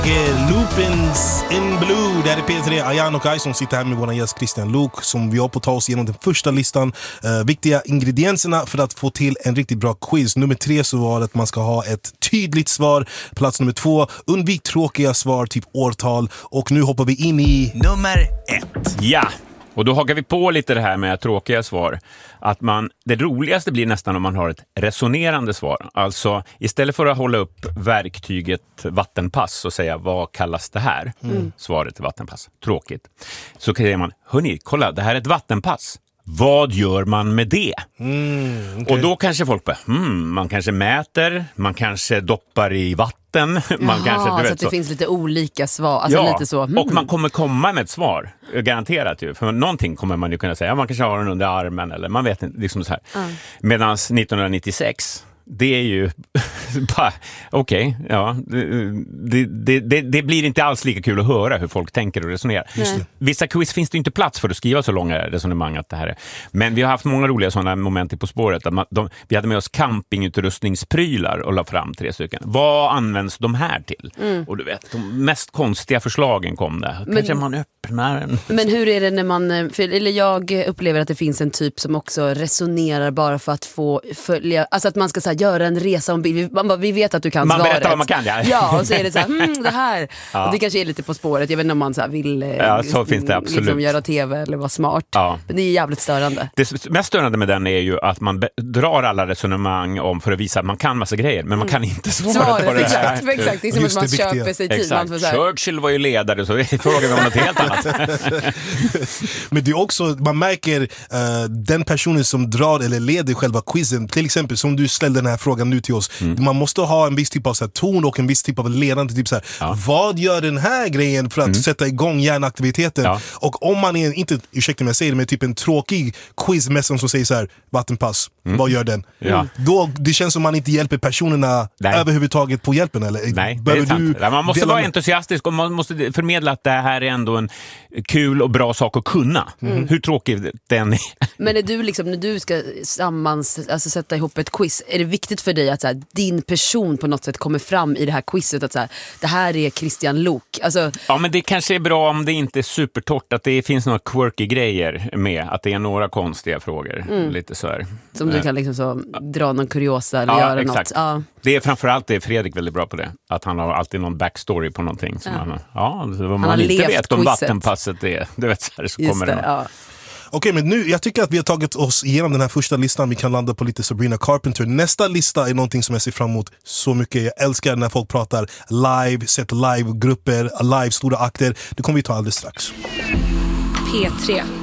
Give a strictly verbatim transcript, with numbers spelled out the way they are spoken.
Lupins in Blue, där är P tre. Ayan och jag som sitter här med vår gäst Christian Luuk, som vi har på ta oss igenom den första listan. uh, Viktiga ingredienserna för att få till en riktigt bra quiz. Nummer tre så var det att man ska ha ett tydligt svar. Plats nummer två, undvik tråkiga svar, typ årtal. Och nu hoppar vi in i nummer ett. Ja, och då hakar vi på lite det här med tråkiga svar. Att man, det roligaste blir nästan om man har ett resonerande svar. Alltså istället för att hålla upp verktyget vattenpass och säga vad kallas det här? Mm. Svaret är vattenpass. Tråkigt. Så säger man, hörni, kolla, det här är ett vattenpass. Vad gör man med det? Mm, okay. Och då kanske folk bara, hmm, man kanske mäter, man kanske doppar i vatten. Man Jaha, kanske, du vet, så att det så. finns lite olika svar. Alltså ja, lite så. Hmm. Och man kommer komma med ett svar, garanterat ju. För någonting kommer man ju kunna säga, man kanske har den under armen eller man vet inte, liksom så här. Mm. Medan nittonhundranittiosex, det är ju okej, okay, ja, det, det, det, det blir inte alls lika kul att höra hur folk tänker och resonerar. Vissa quiz finns det inte plats för att skriva så långa resonemang att det här är. Men vi har haft många roliga sådana moment på spåret. Att man, de, vi hade med oss campingutrustningsprylar och la fram tre stycken. Vad används de här till? Mm. Och du vet, de mest konstiga förslagen kom där. Kanske man öppnar en. Men hur är det när man, för, eller jag upplever att det finns en typ som också resonerar bara för att få följa, alltså att man ska så här, göra en resa om bil. Man bara, vi vet att du kan man svaret. Man berättar vad man kan, ja. Ja, och så är det så här, hmm, det här. Ja. Och det kanske är lite på spåret. Jag vet inte om man så här vill ja, så finns det absolut. Liksom göra tv eller vara smart. Ja. Men det är jävligt störande. Det mest störande med den är ju att man be- drar alla resonemang om för att visa att man kan massa grejer, men man kan inte svara svaret, på det. Exakt, exakt. Det är som att man det köper sig tid. Exakt. Man får så här. Churchill var ju ledare, så frågar vi om något helt annat. Men det är också, man märker uh, den personen som drar eller leder själva quizen. Till exempel som du ställde den här frågan nu till oss. Mm. Man måste ha en viss typ av så här, ton och en viss typ av ledande typ så här, ja. Vad gör den här grejen för att mm. sätta igång hjärnaktiviteten? Ja. Och om man är, inte, ursäkta mig jag säger det, men typ en tråkig quizmässare som säger så här, vattenpass, mm. vad gör den? Ja. Då, det känns som man inte hjälper personerna Nej. överhuvudtaget på hjälpen, eller? Nej, det är sant. Du man måste vara med... entusiastisk och man måste förmedla att det här är ändå en kul och bra sak att kunna. Mm. Hur tråkig den är. Men är du liksom, när du ska sammans, alltså sätta ihop ett quiz, är det viktigt för dig att så här, din person på något sätt kommer fram i det här quizet, att så här, det här är Christian Luuk? Alltså... Ja, men det kanske är bra om det inte är supertorrt, att det finns några quirky grejer med, att det är några konstiga frågor. Mm. Lite så här. Som du kan liksom så dra någon kuriosa eller ja, göra exakt. något. Ja. Det är framförallt det är Fredrik väldigt bra på det. Att han har alltid någon backstory på någonting. Som ja. Han, ja, vad man inte vet om quizet. Vattenpasset är. Du vet så här, så Just kommer det, det. Ja. Okej, men nu, jag tycker att vi har tagit oss igenom den här första listan. Vi kan landa på lite Sabrina Carpenter. Nästa lista är någonting som jag ser fram emot så mycket. Jag älskar när folk pratar live, sätter live-grupper, live, stora akter. Det kommer vi ta alldeles strax. P tre